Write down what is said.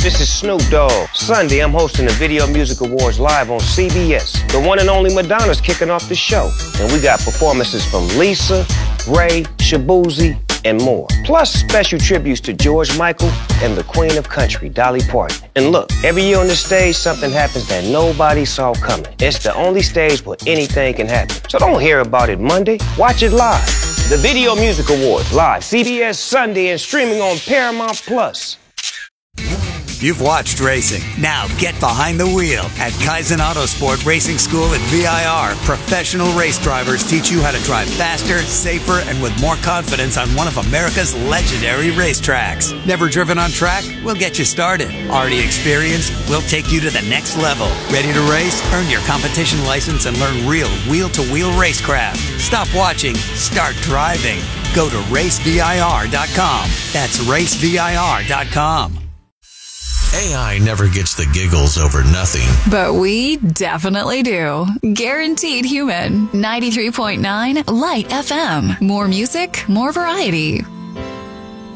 This is Snoop Dogg. Sunday, I'm hosting the Video Music Awards live on CBS. The one and only Madonna's kicking off the show. And we got performances from Lisa, Ray, Shaboozey, and more. Plus special tributes to George Michael and the Queen of Country, Dolly Parton. And look, every year on the stage, something happens that nobody saw coming. It's the only stage where anything can happen. So don't hear about it Monday. Watch it live. The Video Music Awards, live, CBS Sunday, and streaming on Paramount Plus. You've watched racing. Now get behind the wheel. At Kaizen Autosport Racing School at VIR, professional race drivers teach you how to drive faster, safer, and with more confidence on one of America's legendary racetracks. Never driven on track? We'll get you started. Already experienced? We'll take you to the next level. Ready to race? Earn your competition license and learn real wheel-to-wheel racecraft. Stop watching. Start driving. Go to racevir.com. That's racevir.com. AI never gets the giggles over nothing. But we definitely do. Guaranteed Human. 93.9 Light FM. More music, more variety.